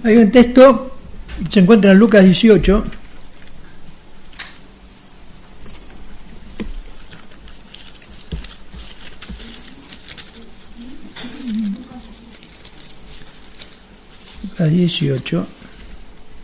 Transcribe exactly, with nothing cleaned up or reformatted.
Hay un texto, se encuentra en Lucas dieciocho. Lucas dieciocho.